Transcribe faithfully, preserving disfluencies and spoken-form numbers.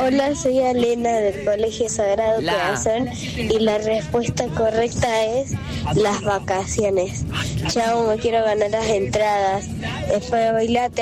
Hola, soy Elena del Colegio Sagrado La. Corazón y la respuesta correcta es las vacaciones. Chao, me quiero ganar las entradas. Después de bailar, te